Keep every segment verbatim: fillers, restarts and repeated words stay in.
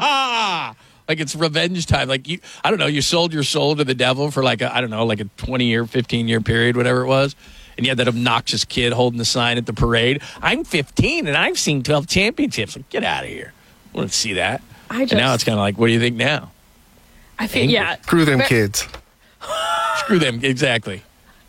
Like it's revenge time. Like you, I don't know, you sold your soul to the devil for like, a, I don't know, like a twenty-year, fifteen-year period, whatever it was. And you had that obnoxious kid holding the sign at the parade. I'm fifteen and I've seen twelve championships. Like, get out of here. I want to see that. I just, and now it's kind of like, what do you think now? I feel, Angry. yeah. Screw them kids. Screw them, exactly.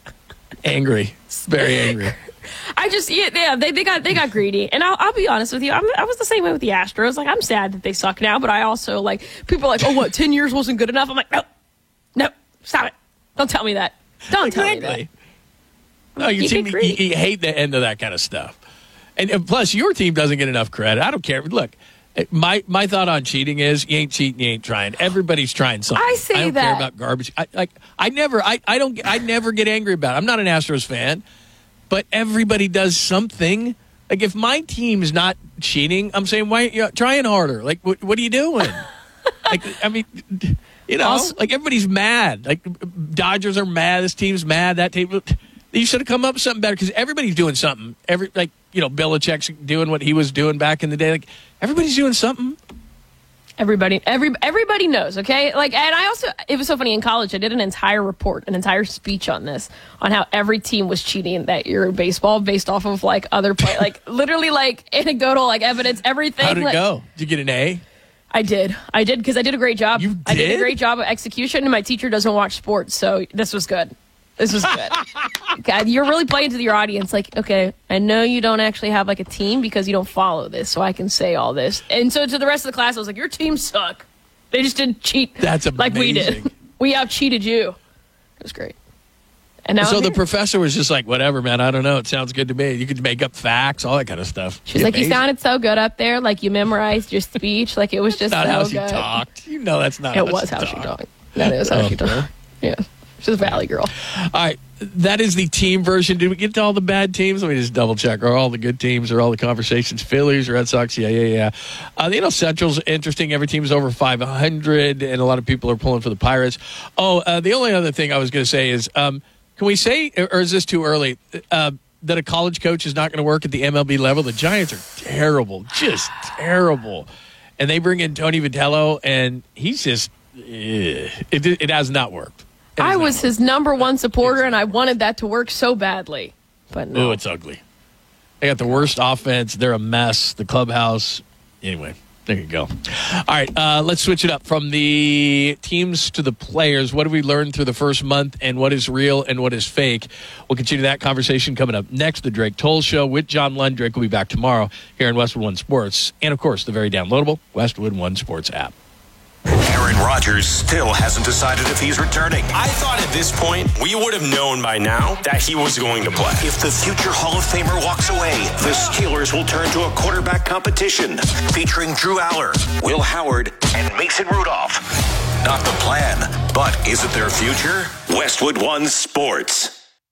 Angry. Very angry. I just, yeah, yeah they, they got they got greedy. And I'll, I'll be honest with you, I'm, I was the same way with the Astros. Like, I'm sad that they suck now, but I also, like, people are like, oh, what, ten years wasn't good enough? I'm like, no, no, stop it. Don't tell me that. Don't exactly. tell me that. No, your You team, get you, greedy. you hate the end of that kind of stuff. And, and plus, your team doesn't get enough credit. I don't care. Look, my my thought on cheating is you ain't cheating, you ain't trying. Everybody's trying something. I say I don't that. care about garbage. I, like I never, I, I don't, I never get angry about it. I'm not an Astros fan, but everybody does something. Like if my team's not cheating, I'm saying why you trying harder? Like what, what are you doing? Like I mean, you know, Also, like everybody's mad. Like Dodgers are mad. This team's mad. That team. You should have come up with something better because everybody's doing something. Every like you know, Belichick's doing what he was doing back in the day. Like everybody's doing something. Everybody, every everybody knows, okay? Like, and I also, it was so funny in college. I did an entire report, an entire speech on this, on how every team was cheating that year in baseball based off of like other play, like literally like anecdotal, like evidence, everything. How did like, it go? Did you get an A? I did, I did because I did a great job. You I did did? a great job of execution, and my teacher doesn't watch sports, so this was good. This was good. God, you're really playing to your audience. Like, okay, I know you don't actually have like a team because you don't follow this, so I can say all this. And so to the rest of the class, I was like, your team suck. They just didn't cheat That's amazing. like we did. We out-cheated you. It was great. And now So I'm the here. professor was just like, whatever, man. I don't know. It sounds good to me. You could make up facts, all that kind of stuff. She was like, you sounded so good up there. Like, you memorized your speech. Like, it was just Not so how she good. talked. You know that's not It how was she how talked. she talked. That is how Oh, she talked. Yeah. She's a Valley girl. All right. That is the team version. Did we get to all the bad teams? Let me just double check. Are all the good teams? Are all the conversations? Phillies, Red Sox? Yeah, yeah, yeah. Uh, the N L Central's interesting. Every team's over five hundred, and a lot of people are pulling for the Pirates. Oh, uh, the only other thing I was going to say is, um, can we say, or is this too early, uh, that a college coach is not going to work at the M L B level? The Giants are terrible, just terrible. And they bring in Tony Vitello, and he's just, eh, it, it has not worked. It has I not was worked. his number one supporter, and I wanted that to work so badly. But no. Oh, it's ugly. They got the worst offense. They're a mess. The clubhouse. Anyway, there you go. All right, uh, let's switch it up from the teams to the players. What have we learned through the first month, and what is real and what is fake? We'll continue that conversation coming up next. The Drake Toll Show with John Lund. Drake will be back tomorrow here in Westwood One Sports. And, of course, the very downloadable Westwood One Sports app. Aaron Rodgers still hasn't decided if he's returning. I thought at this point we would have known by now that he was going to play. If the future Hall of Famer walks away, the Steelers will turn to a quarterback competition featuring Drew Aller, Will Howard, and Mason Rudolph. Not the plan, but is it their future? Westwood One Sports.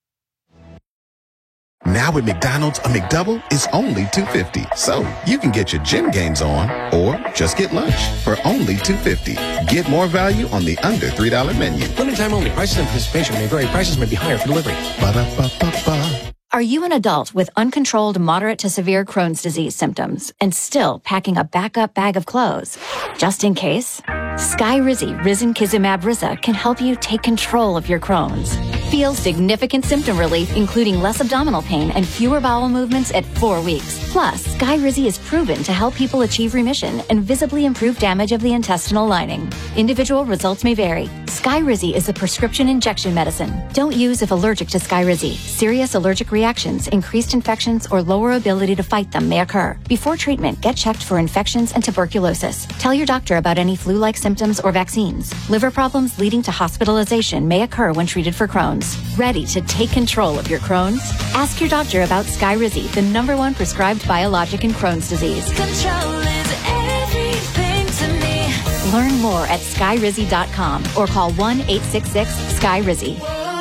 Now at McDonald's, a McDouble is only two dollars and fifty cents. So you can get your gym gains on or just get lunch for only two dollars and fifty cents. Get more value on the under three dollar menu. Limited time only. Prices and participation may vary. Prices may be higher for delivery. Ba-da-ba-ba-ba. Are you an adult with uncontrolled moderate to severe Crohn's disease symptoms and still packing a backup bag of clothes? Just in case, Skyrizi Risankizumab Riza can help you take control of your Crohn's. Feel significant symptom relief, including less abdominal pain and fewer bowel movements at four weeks. Plus, Skyrizi is proven to help people achieve remission and visibly improve damage of the intestinal lining. Individual results may vary. Skyrizi is a prescription injection medicine. Don't use if allergic to Skyrizi. Serious allergic reactions, increased infections, or lower ability to fight them may occur. Before treatment, get checked for infections and tuberculosis. Tell your doctor about any flu-like symptoms or vaccines. Liver problems leading to hospitalization may occur when treated for Crohn's. Ready to take control of your Crohn's? Ask your doctor about Skyrizi, the number one prescribed biologic in Crohn's disease. Control is everything to me. Learn more at skyrizi dot com or call one eight six six sky rizi.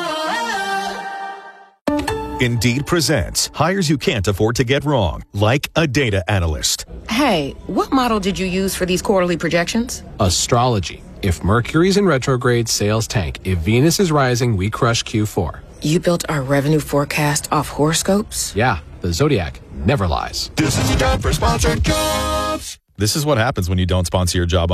Indeed presents hires you can't afford to get wrong, like a data analyst. Hey, what model did you use for these quarterly projections? Astrology. If Mercury's in retrograde, sales tank. If Venus is rising, we crush Q four. You built our revenue forecast off horoscopes? Yeah, the Zodiac never lies. This is your job for sponsored jobs. This is what happens when you don't sponsor your job